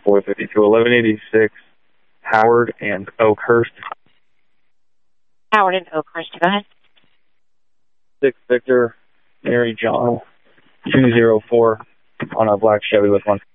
452 1186 Howard and Oakhurst. Howard and Oakhurst, go ahead. 6 Victor, Mary John, 204 on a black Chevy with 1.